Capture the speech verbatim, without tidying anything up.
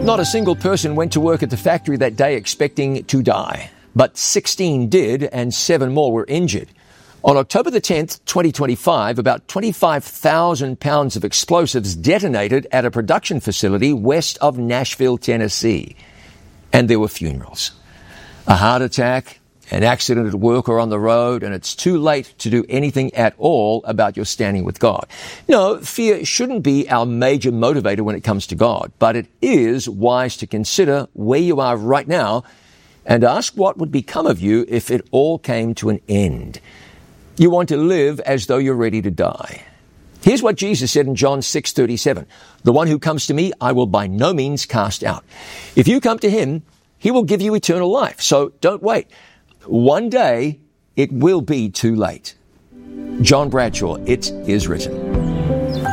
Not a single person went to work at the factory that day expecting to die, but sixteen did and seven more were injured. On October the tenth, twenty twenty-five, about twenty-five thousand pounds of explosives detonated at a production facility west of Nashville, Tennessee. And there were funerals. A heart attack, an accident at work or on the road, and it's too late to do anything at all about your standing with God. No, fear shouldn't be our major motivator when it comes to God, but it is wise to consider where you are right now and ask what would become of you if it all came to an end. You want to live as though you're ready to die. Here's what Jesus said in John six thirty-seven. The one who comes to me, I will by no means cast out. If you come to him, he will give you eternal life. So don't wait. One day, it will be too late. John Bradshaw, It Is Written.